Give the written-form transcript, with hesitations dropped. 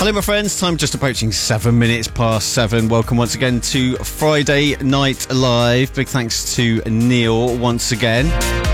Hello, my friends. Time just approaching 7 minutes past 7. Welcome once again to Friday Night Live. Big thanks to Neil once again.